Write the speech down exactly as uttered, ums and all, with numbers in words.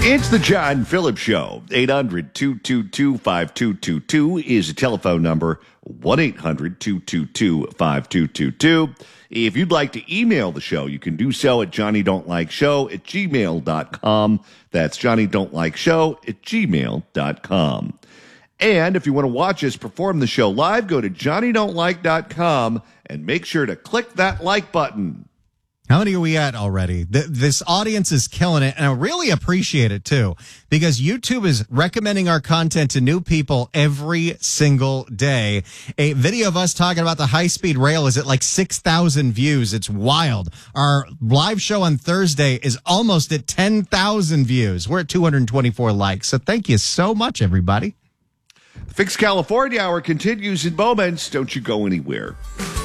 It's the John Phillips Show. eight hundred, two two two, five two two two is a telephone number. one eight hundred, two two two, five two two two. If you'd like to email the show, you can do so at johnny don't like show at gmail dot com. That's johnny don't like show at gmail dot com. And if you want to watch us perform the show live, go to johnny don't like dot com and make sure to click that like button. How many are we at already? Th- this audience is killing it, and I really appreciate it, too, because YouTube is recommending our content to new people every single day. A video of us talking about the high-speed rail is at like six thousand views. It's wild. Our live show on Thursday is almost at ten thousand views. We're at two hundred twenty-four likes, so thank you so much, everybody. The Fix California Hour continues in moments. Don't you go anywhere.